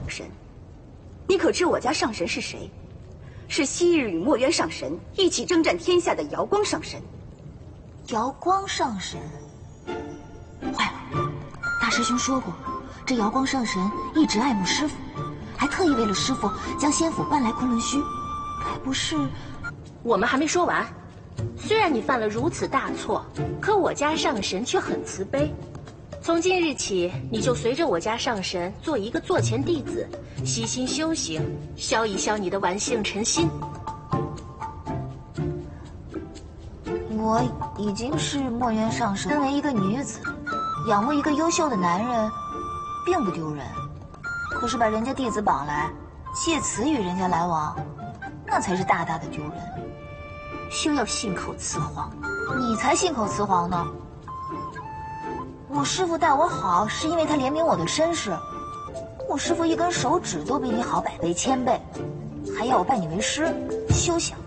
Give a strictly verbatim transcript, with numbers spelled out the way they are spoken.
神。你可知我家上神是谁？是昔日与墨渊上神一起征战天下的瑶光上神。 瑶光上神，坏了！大师兄说过，这瑶光上神一直爱慕师傅，还特意为了师傅将仙府搬来昆仑虚。该不是…… 我们还没说完。虽然你犯了如此大错，可我家上神却很慈悲。从今日起，你就随着我家上神做一个座前弟子，悉心修行，消一消你的顽性尘心。 我已经是墨渊上神，身为一个女子，仰慕一个优秀的男人，并不丢人。可是把人家弟子绑来，借此与人家来往，那才是大大的丢人。 休要信口雌黄！ 你才信口雌黄呢！我师父待我好，是因为他怜悯我的身世。我师父一根手指都比你好百倍千倍，还要我拜你为师，休想！